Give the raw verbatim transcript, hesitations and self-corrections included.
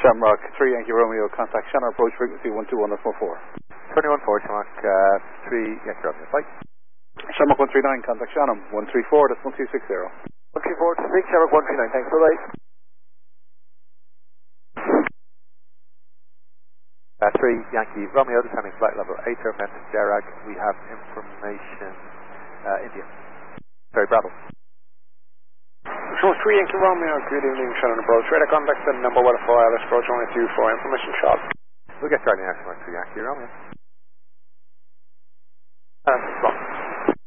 Shamrock three Yankee Romeo, contact Shannon approach frequency one two one four four. twenty-one four, Shamrock uh, three Yankee Romeo, bye. Shamrock one three nine, contact Shannon one three four, that's one two six zero. one three four, six, Shamrock one three nine, thanks, bye-bye. Uh, three Yankee Romeo, descending flight level eight, airman Jarag, we have information, uh, India. Sorry, Bravo. So three Yankee Romeo, good evening, Shannon approach. Radar contact the number one four, Alice approach only two for information shot. We'll get starting next one, three Yankee Romeo. Uh, wrong.